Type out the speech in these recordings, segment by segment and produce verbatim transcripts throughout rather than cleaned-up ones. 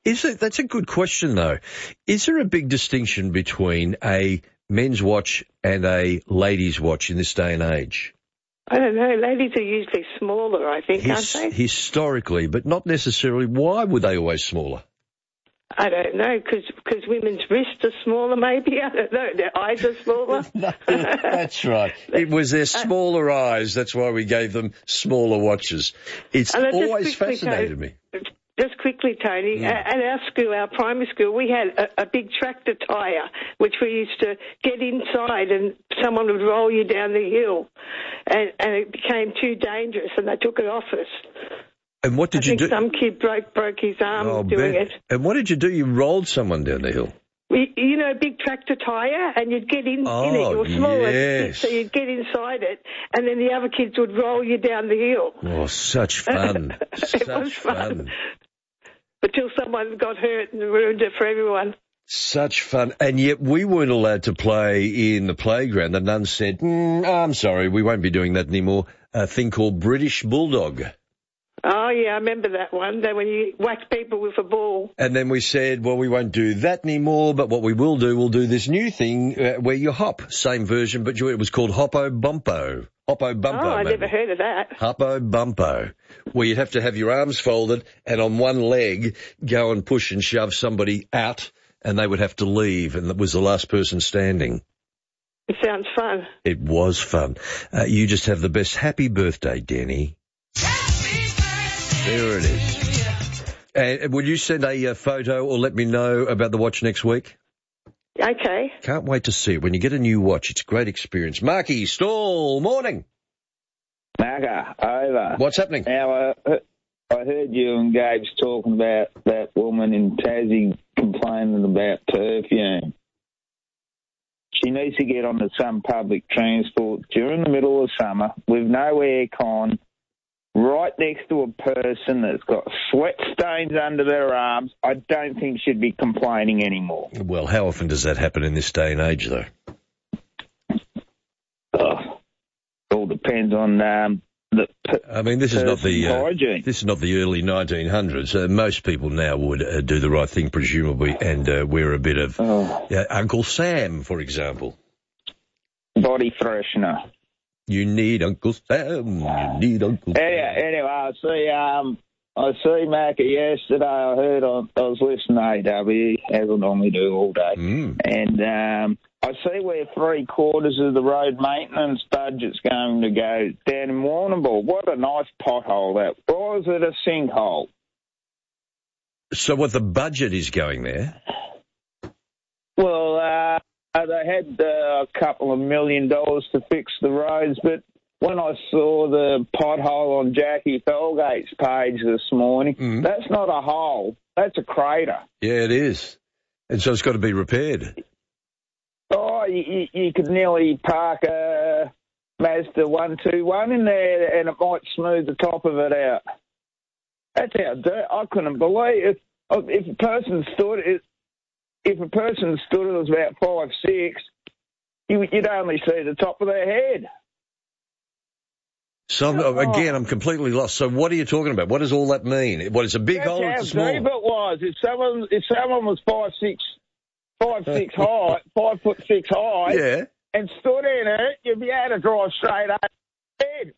Is it? That's a good question, though. Is there a big distinction between a men's watch and a ladies' watch in this day and age? I don't know. Ladies are usually smaller, I think, His, aren't they? Historically, but not necessarily. Why were they always smaller? I don't know, because women's wrists are smaller, maybe. I don't know. Their eyes are smaller. No, that's right. It was their smaller eyes. That's why we gave them smaller watches. It's always fascinated me. Just quickly, Tony, yeah. at our school, our primary school, we had a, a big tractor tyre, which we used to get inside and someone would roll you down the hill. And, and it became too dangerous and they took it off us. And what did I you think do? Some kid broke broke his arm oh, doing bet. it. And what did you do? You rolled someone down the hill? We, you know, a big tractor tyre, and you'd get in, oh, in it. You were smaller, yes. so you'd get inside it, and then the other kids would roll you down the hill. Oh, such fun. it such was fun. fun. Until someone got hurt and ruined it for everyone. Such fun. And yet we weren't allowed to play in the playground. The nuns said, mm, I'm sorry, we won't be doing that anymore. A thing called British Bulldog. Oh, yeah, I remember that one, that when you whack people with a ball. And then we said, well, we won't do that anymore, but what we will do, we'll do this new thing uh, where you hop. Same version, but you, it was called Hoppo Bumpo. Hoppo Bumpo. Oh, I maybe. never heard of that. Hoppo Bumpo, where you'd have to have your arms folded and on one leg go and push and shove somebody out, and they would have to leave, and that was the last person standing. It sounds fun. It was fun. Uh, you just have the best. Happy birthday, Danny. There it is. And will you send a uh, photo or let me know about the watch next week? Okay. Can't wait to see it. When you get a new watch, it's a great experience. Marky, Stall, morning. Macca, over. What's happening? Now, uh, I heard you and Gabe's talking about that woman in Tassie complaining about perfume. She needs to get onto some public transport during the middle of summer with no aircon, right next to a person that's got sweat stains under their arms. I don't think she'd be complaining anymore. Well, how often does that happen in this day and age, though? Oh, it all depends on um, the I mean, this is not the uh, hygiene. this is not the early nineteen hundreds. Uh, most people now would uh, do the right thing, presumably, and uh, wear a bit of oh. uh, Uncle Sam, for example. Body freshener. You need Uncle Sam. You need Uncle Sam. Anyway, anyway I see. Um, I see Macca yesterday. I heard on. I was listening to A W, as I normally do all day, mm. and um, I see where three quarters of the road maintenance budget's going to go down in Warrnambool. What a nice pothole that was. It a sinkhole. So, what the budget is going there? Well, uh, they had uh, a couple of million dollars to fix the roads, but when I saw the pothole on Jackie Felgate's page this morning, mm. that's not a hole. That's a crater. Yeah, it is. And so it's got to be repaired. Oh, you, you could nearly park a Mazda one twenty-one in there and it might smooth the top of it out. That's how dirt. I couldn't believe it. If a person stood it, if a person stood it was about five six, you, you'd only see the top of their head. So, oh. again, I'm completely lost. So what are you talking about? What does all that mean? What, it's a big That's hole or it's a small? How deep it was. If someone, if someone was five six, five six high, five foot six high, yeah. and stood in it, you'd be able to drive straight up head.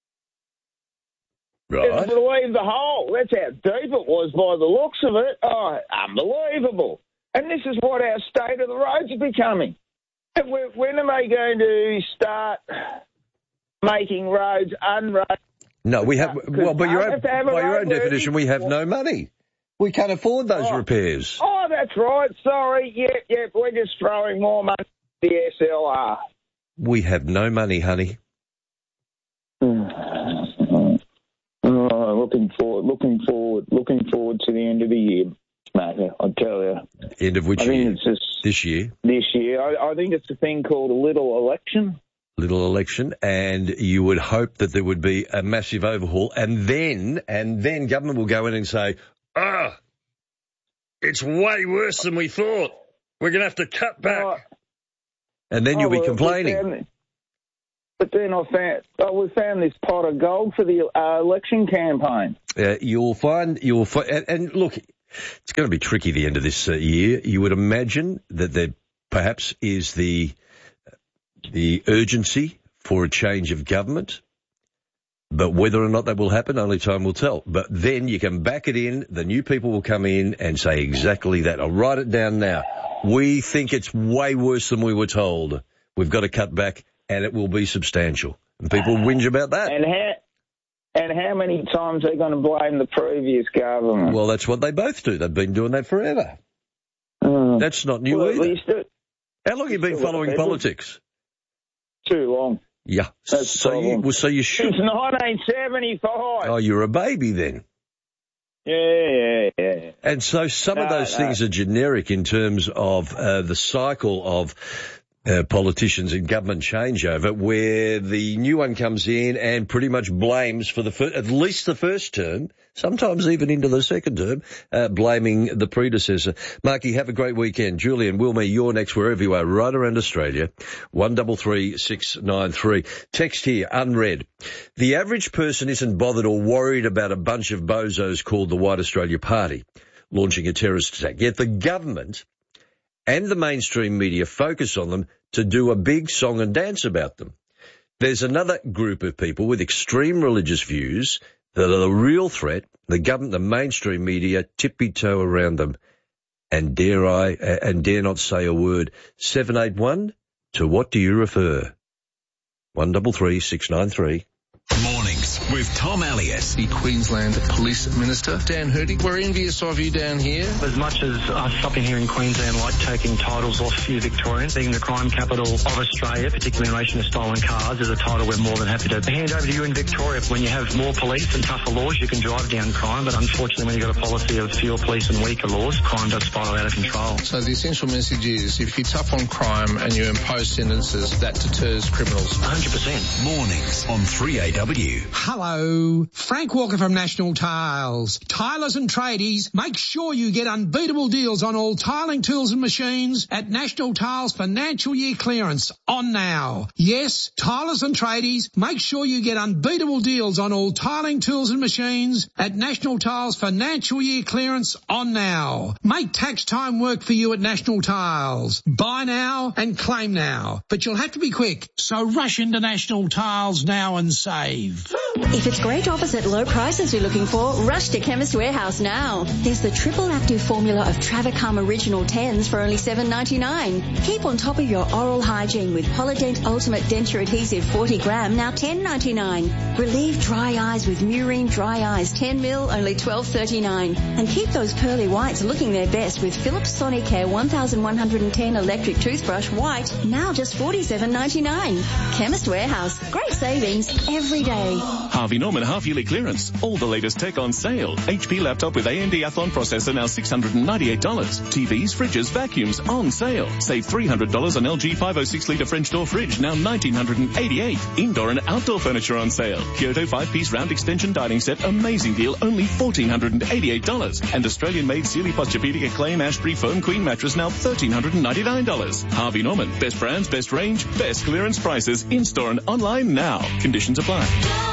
Right. Couldn't believe the hole. That's how deep it was by the looks of it. Oh, unbelievable. And this is what our state of the roads are becoming. When are they going to start making roads unroad? No, we have. Well, by your own, by your own definition, we have no money. We can't afford those oh. repairs. Oh, that's right. Sorry. Yeah, yeah. We're just throwing more money at the S L R. We have no money, honey. oh, looking forward, looking forward, looking forward to the end of the year, mate. I tell you. End of which I year? Think it's just this year. This year. I, I think it's a thing called a little election. Little election, and you would hope that there would be a massive overhaul, and then, and then government will go in and say, ah, oh, it's way worse than we thought. We're going to have to cut back. Oh, and then you'll oh, be well, complaining. But then I found, oh, we found this pot of gold for the uh, election campaign. Uh, you'll find, you'll find, and, and look, It's going to be tricky the end of this uh, year. You would imagine that there perhaps is the the urgency for a change of government, but whether or not that will happen, only time will tell. But then you can back it in, the new people will come in and say exactly that. I'll write it down now. We think it's way worse than we were told. We've got to cut back, and it will be substantial. And people whinge about that. And how, and how many times are they going to blame the previous government? Well, that's what they both do. They've been doing that forever. Uh, That's not new well, either. It, How long have you been following politics? Too long. Yeah. That's so you, well, so you should. Since nineteen seventy-five. Oh, you're a baby then. Yeah, yeah, yeah. And so some no, of those no. things are generic in terms of uh, the cycle of uh, politicians and government changeover, where the new one comes in and pretty much blames for the fir- at least the first term, sometimes even into the second term, uh, blaming the predecessor. Marky, have a great weekend. Julian, Wilmer, you're next wherever you are, right around Australia. One double three six nine three. Text here, unread. The average person isn't bothered or worried about a bunch of bozos called the White Australia Party launching a terrorist attack. Yet the government and the mainstream media focus on them to do a big song and dance about them. There's another group of people with extreme religious views that are the real threat. The government, the mainstream media, tippy-toe around them. And dare I, and dare not say a word. seven eight one, to what do you refer? One double three six nine three. Mornings with Tom Elliott. The Queensland Police Minister, Dan Hurtig. We're envious of you down here. As much as us up in here in Queensland like taking titles off you Victorians, being the crime capital of Australia, particularly in relation to stolen cars, is a title we're more than happy to hand over to you in Victoria. When you have more police and tougher laws, you can drive down crime, but unfortunately when you've got a policy of fewer police and weaker laws, crime does spiral out of control. So the essential message is, if you're tough on crime and you impose sentences, that deters criminals. one hundred percent. Mornings on three A W. Hello, Frank Walker from National Tiles. Tilers and tradies, make sure you get unbeatable deals on all tiling tools and machines at National Tiles Financial Year Clearance on now. Yes, tilers and tradies, make sure you get unbeatable deals on all tiling tools and machines at National Tiles Financial Year Clearance on now. Make tax time work for you at National Tiles. Buy now and claim now, but you'll have to be quick, so rush into National Tiles now and save. If it's great offers at low prices you're looking for, rush to Chemist Warehouse now. There's the triple active formula of Travacom Original tens for only seven dollars ninety-nine. Keep on top of your oral hygiene with Polydent Ultimate Denture Adhesive forty gram, now ten dollars ninety-nine. Relieve dry eyes with Murine Dry Eyes ten mil, only twelve dollars thirty-nine. And keep those pearly whites looking their best with Philips Sonicare eleven ten Electric Toothbrush White, now just forty-seven dollars ninety-nine. Chemist Warehouse, great savings every day. Harvey Norman half-yearly clearance. All the latest tech on sale. H P laptop with A M D Athlon processor now six hundred ninety-eight dollars. T Vs, fridges, vacuums on sale. Save three hundred dollars on L G five oh six litre French door fridge, now one thousand nine hundred eighty-eight dollars. Indoor and outdoor furniture on sale. Kyoto five-piece round extension dining set, amazing deal, only one thousand four hundred eighty-eight dollars. And Australian-made Sealy Posturepedic Acclaim Ashbury Foam Queen mattress, now one thousand three hundred ninety-nine dollars. Harvey Norman, best brands, best range, best clearance prices, in-store and online now. Conditions apply.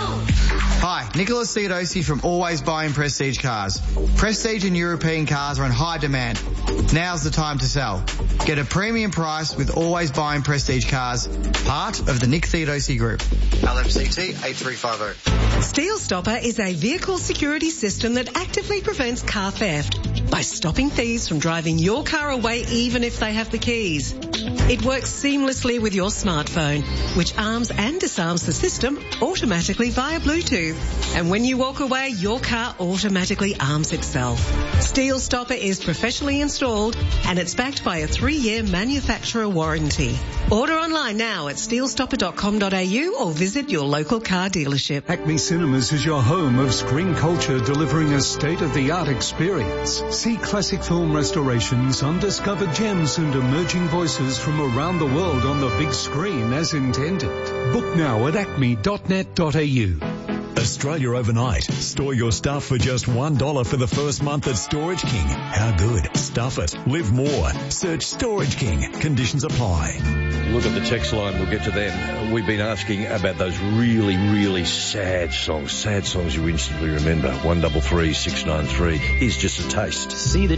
Hi, Nicholas Theodosi from Always Buying Prestige Cars. Prestige and European cars are in high demand. Now's the time to sell. Get a premium price with Always Buying Prestige Cars, part of the Nick Theodosi Group. L M C T eight three five zero. Steel Stopper is a vehicle security system that actively prevents car theft by stopping thieves from driving your car away even if they have the keys. It works seamlessly with your smartphone, which arms and disarms the system automatically via Bluetooth. And when you walk away, your car automatically arms itself. Steel Stopper is professionally installed and it's backed by a three-year manufacturer warranty. Order online now at steel stopper dot com dot a u or visit your local car dealership. Acme Cinemas is your home of screen culture, delivering a state-of-the-art experience. See classic film restorations, undiscovered gems and emerging voices from around the world on the big screen as intended. Book now at acme dot net dot a u. Australia overnight. Store your stuff for just one dollar for the first month at Storage King. How good? Stuff it. Live more. Search Storage King. Conditions apply. Look at the text line. We'll get to them. We've been asking about those really, really sad songs. Sad songs you instantly remember. One double three six nine three is just a taste. See the